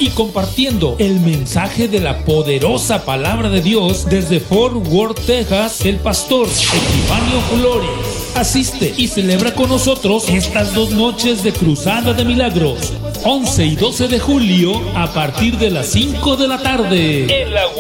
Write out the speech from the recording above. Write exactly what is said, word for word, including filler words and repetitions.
y compartiendo el mensaje de la poderosa palabra de Dios desde Fort Worth, Texas, el pastor Epifanio Flores. Asiste y celebra con nosotros estas dos noches de Cruzada de Milagros, once y doce de julio, a partir de las cinco de la tarde.